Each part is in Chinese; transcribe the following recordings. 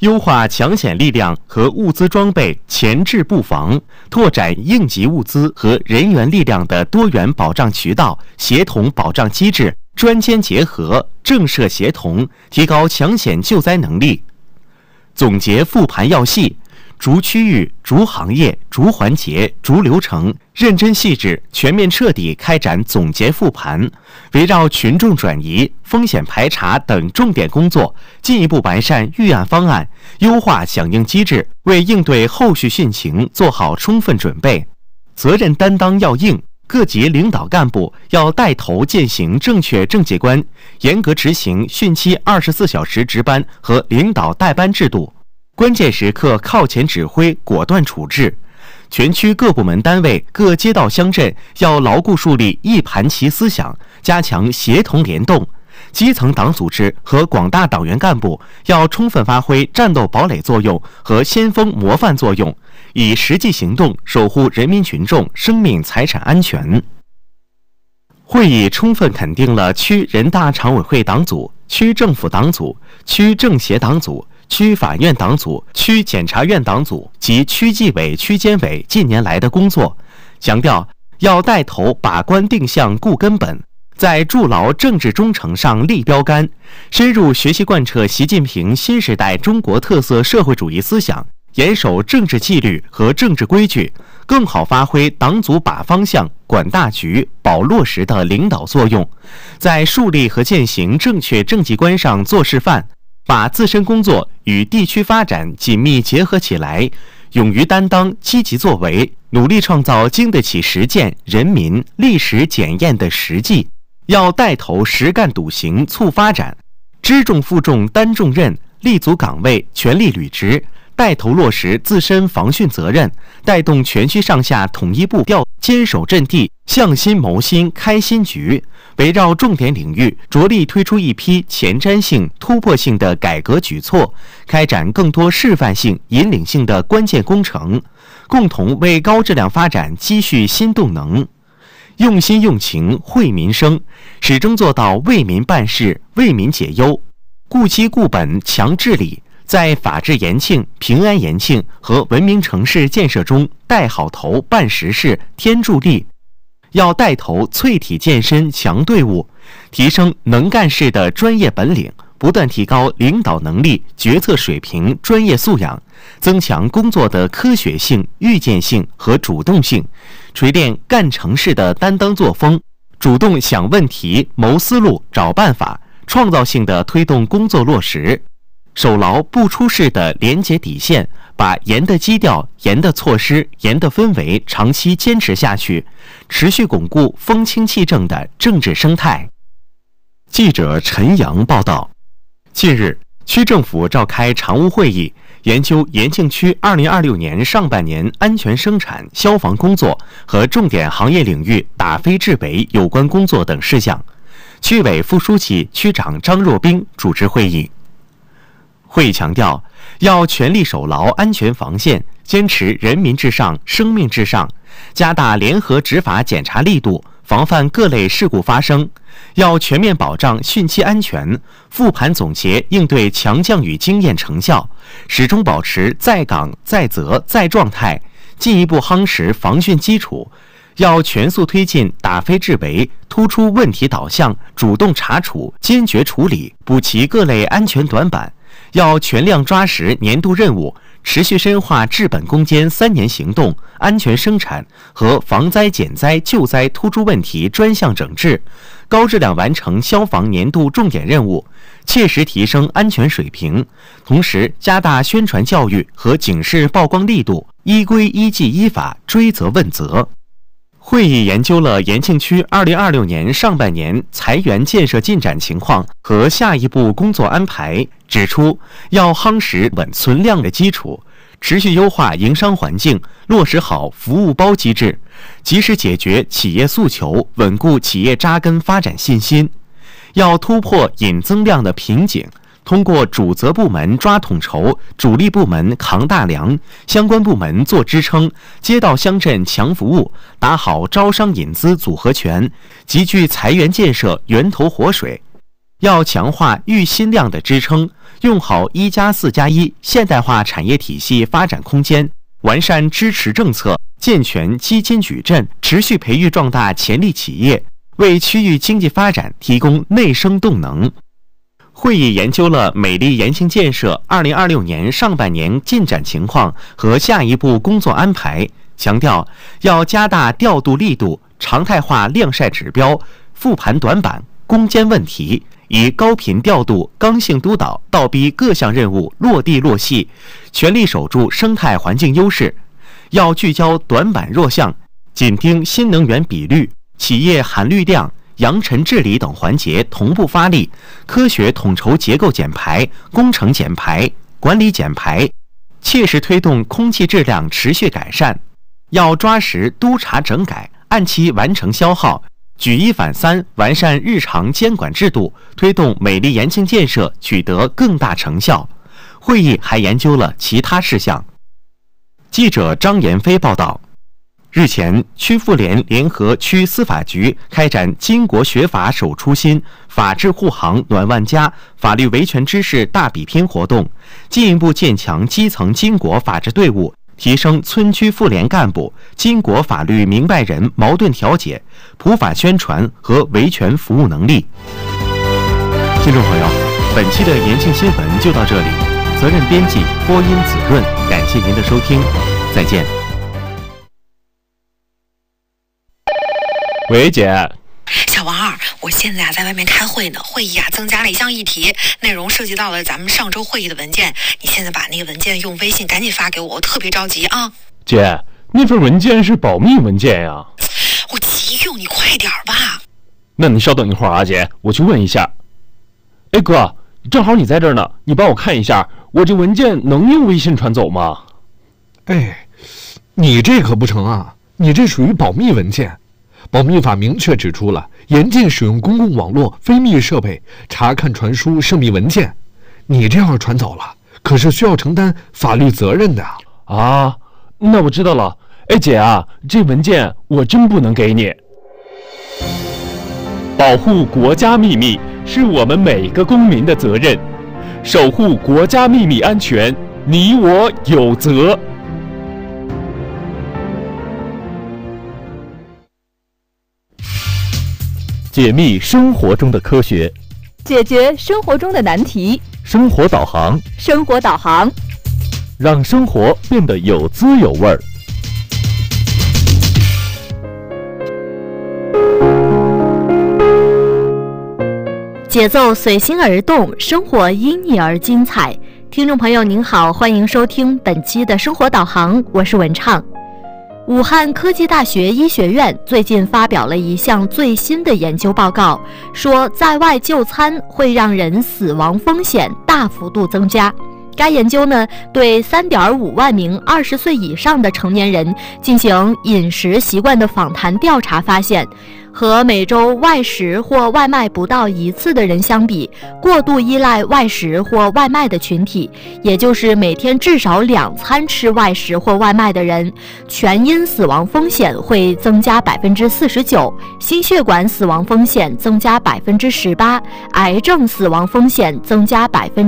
优化抢险力量和物资装备前置布防，拓展应急物资和人员力量的多元保障渠道、协同保障机制，专监结合，政涉协同，提高抢险救灾能力。总结复盘要细，逐区域、逐行业、逐环节、逐流程，认真细致、全面彻底开展总结复盘，围绕群众转移、风险排查等重点工作，进一步完善预案方案，优化响应机制，为应对后续汛情做好充分准备。责任担当要硬，各级领导干部要带头践行正确政绩观，严格执行汛期24小时值班和领导带班制度，关键时刻靠前指挥，果断处置。全区各部门单位、各街道乡镇要牢固树立一盘棋思想，加强协同联动。基层党组织和广大党员干部要充分发挥战斗堡垒作用和先锋模范作用，以实际行动守护人民群众生命财产安全。会议充分肯定了区人大常委会党组、区政府党组、区政协党组、区法院党组、区检察院党组及区纪委、区监委近年来的工作，强调要带头把关定向固根本，在筑牢政治忠诚上立标杆，深入学习贯彻习近平新时代中国特色社会主义思想，严守政治纪律和政治规矩，更好发挥党组把方向、管大局、保落实的领导作用，在树立和践行正确政绩观上做示范，把自身工作与地区发展紧密结合起来，勇于担当、积极作为，努力创造经得起实践、人民、历史检验的实际。要带头实干笃行促发展，知重负重担重任，立足岗位全力履职，带头落实自身防汛责任，带动全区上下统一步调，坚守阵地，向心谋心开新局。围绕重点领域着力推出一批前瞻性、突破性的改革举措，开展更多示范性、引领性的关键工程，共同为高质量发展积蓄新动能。用心用情惠民生，始终做到为民办事、为民解忧，顾基固本强治理，在法治延庆、平安延庆和文明城市建设中带好头、办实事、添助力。要带头淬体健身强队伍，提升能干事的专业本领，不断提高领导能力、决策水平、专业素养，增强工作的科学性、预见性和主动性，锤炼干成事的担当作风，主动想问题、谋思路、找办法，创造性地推动工作落实，守牢不出事的廉洁底线，把严的基调、严的措施、严的氛围长期坚持下去，持续巩固风清气正的政治生态。记者陈阳报道。近日，区政府召开常务会议，研究延庆区2026年上半年安全生产、消防工作和重点行业领域打非治伪有关工作等事项。区委副书记、区长张若冰主持会议。会议强调，要全力守牢安全防线，坚持人民至上、生命至上，加大联合执法检查力度，防范各类事故发生。要全面保障汛期安全，复盘总结应对强降雨经验成效，始终保持在岗、在责、在状态，进一步夯实防汛基础。要全速推进打非治伪，突出问题导向，主动查处，坚决处理，补齐各类安全短板。要全量抓实年度任务，持续深化治本攻坚3年行动、安全生产和防灾减灾救灾突出问题专项整治，高质量完成消防年度重点任务，切实提升安全水平。同时，加大宣传教育和警示曝光力度，依规依纪依法追责问责。会议研究了延庆区2026年上半年财源建设进展情况和下一步工作安排，指出要夯实稳存量的基础，持续优化营商环境，落实好服务包机制，及时解决企业诉求，稳固企业扎根发展信心。要突破引增量的瓶颈，通过主责部门抓统筹，主力部门扛大梁，相关部门做支撑，街道乡镇强服务，打好招商引资组合拳，集聚财源建设源头活水。要强化育新量的支撑， 用好1+4+1现代化产业体系发展空间，完善支持政策，健全基金矩阵，持续培育壮大潜力企业，为区域经济发展提供内生动能。会议研究了美丽延庆建设2026年上半年进展情况和下一步工作安排，强调要加大调度力度，常态化晾晒指标，复盘短板、攻坚问题，以高频调度、刚性督导，倒逼各项任务落地落细，全力守住生态环境优势。要聚焦短板弱项，紧盯新能源比率、企业含绿量、扬尘治理等环节同步发力，科学统筹结构减排、工程减排、管理减排，切实推动空气质量持续改善。要抓实督查整改，按期完成消耗，举一反三，完善日常监管制度，推动美丽延庆建设取得更大成效。会议还研究了其他事项。记者张延飞报道。日前，区妇联联合区司法局开展巾帼学法守初心、法治护航暖万家、法律维权知识大比拼活动，进一步建强基层巾帼法治队伍，提升村区妇联干部、巾帼法律明白人矛盾调解、普法宣传和维权服务能力。听众朋友，本期的延庆新闻就到这里，责任编辑播音子润，感谢您的收听，再见。 喂，姐。 小王二，我现在在外面开会呢，会议增加了一项议题，内容涉及到了咱们上周会议的文件，你现在把那个文件用微信赶紧发给我，我特别着急啊。 姐，那份文件是保密文件呀。 我急用，你快点吧。 那你稍等一会儿啊，姐，我去问一下。哎哥，正好你在这儿呢，你帮我看一下，我这文件能用微信传走吗？ 哎，你这可不成啊，你这属于保密文件。保密法明确指出了，严禁使用公共网络、非密设备查看、传输涉密文件。你这样传走了，可是需要承担法律责任的啊。那我知道了。哎姐啊，这文件我真不能给你。保护国家秘密是我们每个公民的责任，守护国家秘密安全，你我有责。解密生活中的科学， 解决生活中的难题。 生活导航， 生活导航， 让生活变得有滋有味儿。 节奏随心而动，生活因你而精彩。听众朋友您好，欢迎收听本期的生活导航，我是文畅。武汉科技大学医学院最近发表了一项最新的研究报告，说在外就餐会让人死亡风险大幅度增加。该研究呢，对3.5万名20岁以上的成年人进行饮食习惯的访谈调查，发现和每周外食或外卖不到1次的人相比，过度依赖外食或外卖的群体，也就是每天至少2餐吃外食或外卖的人，全因死亡风险会增加49%，心血管死亡风险增加18%，癌症死亡风险增加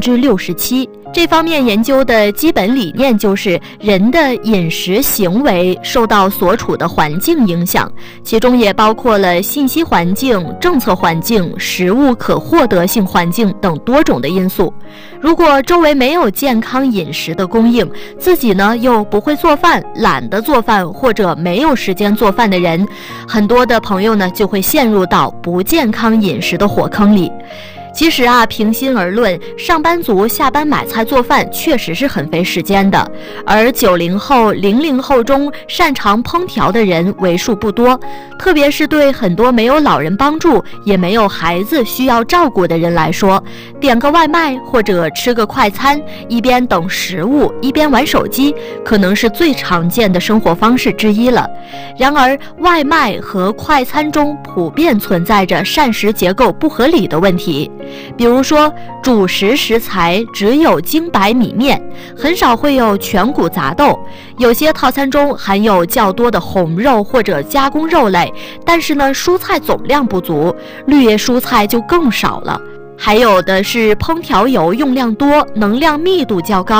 67%。这方面研究的基本理念就是人的饮食行为受到所处的环境影响，其中也包括了信息环境、政策环境、食物可获得性环境等多种的因素。如果周围没有健康饮食的供应，自己呢又不会做饭、懒得做饭或者没有时间做饭的人，很多的朋友呢就会陷入到不健康饮食的火坑里。其实啊，平心而论，上班族下班买菜做饭确实是很费时间的，而90后、00后中擅长烹调的人为数不多，特别是对很多没有老人帮助，也没有孩子需要照顾的人来说，点个外卖或者吃个快餐，一边等食物一边玩手机，可能是最常见的生活方式之一了。然而，外卖和快餐中普遍存在着膳食结构不合理的问题。比如说，主食食材只有精白米面，很少会有全谷杂豆，有些套餐中含有较多的红肉或者加工肉类，但是呢，蔬菜总量不足，绿叶蔬菜就更少了。 还有的是烹调油用量多，能量密度较高。